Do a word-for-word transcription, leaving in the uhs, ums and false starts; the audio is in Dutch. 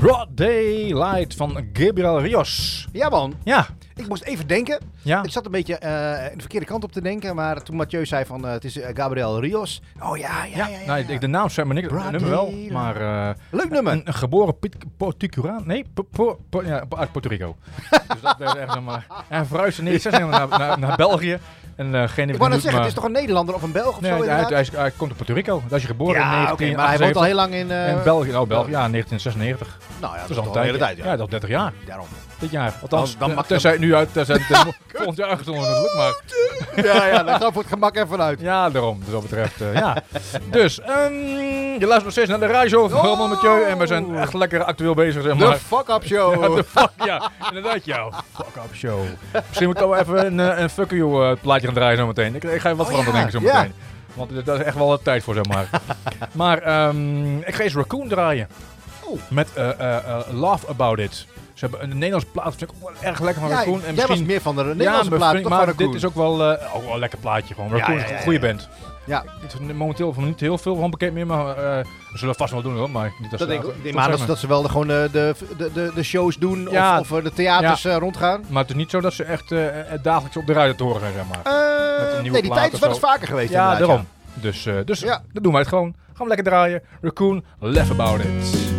Broad Daylight van Gabriel Rios. Ja man, Ja. ik moest even denken. Ja. Ik zat een beetje uh, de verkeerde kant op te denken, maar toen Mathieu zei van uh, het is uh, Gabriel Rios. Oh ja, ja, ja. ja, ja, Nou, ja. ik, de naam zei me niks, het nummer wel, maar... Uh, Leuk nummer. Een, een geboren Portucuraan? Nee, po, po, po, ja, uit Puerto Rico. Dus dat is echt maar. En verhuisde in negentien zesenzestig naar, naar, naar België. En, uh, geen ik wou net zeggen, het is toch een Nederlander of een Belg of nee, zo? hij, hij, hij, hij komt uit Puerto Rico. Daar is hij geboren ja, in negentien okay, maar hij woont al heel lang in... Uh, in België, oh België, ja, negentien zesennegentig. Nou ja, dat, dat is al al een hele tijd. Ja, ja dat is dertig jaar. Daarom. Dit jaar. Althans, dan, dan mag tenzij het nu uit, tenzij het volgend jaar uitgezonden natuurlijk, maar... ja, ja, dan gaan we voor het gemak even uit. Ja, daarom, dus wat betreft, uh, ja. Dus, um, je luistert nog steeds naar de radio van Helemaal met jou en we zijn echt lekker actueel bezig, zeg maar. De fuck-up show. Ja, de fuck, ja, inderdaad, jou. Fuck-up show. Misschien moet ik toch even een, een fuck you uh, plaatje gaan draaien zometeen. Ik, ik ga je wat oh, veranderen, ja, denk ik, zo ja. meteen. Want daar is echt wel tijd voor, zeg maar. Maar um, ik ga eens Raccoon draaien. Oh. Met uh, uh, uh, Love About It. Ze hebben een Nederlandse plaat, vind ik ook wel erg lekker van ja, Raccoon. En jij misschien was meer van de Nederlandse ja, plaat, vind, toch maar van Raccoon. dit is ook wel, uh, ook wel een lekker plaatje gewoon. Raccoon ja, is ja, een ja, goede ja. band. Ja. Het is momenteel van niet heel veel van bekend meer, maar uh, we zullen vast wel doen hoor. Maar niet als Dat denk ik, uh, ik maar dat, dat ze wel de, gewoon de, de, de, de shows doen ja, of, of de theaters ja. uh, rondgaan. Maar het is niet zo dat ze echt uh, dagelijks op de radio te horen zijn, zeg maar. Uh, nee, die tijd is wel eens vaker geweest. Ja, daarom. Ja. Dus, uh, dus ja. dat doen wij het gewoon. Gaan we lekker draaien. Raccoon, Laugh About It.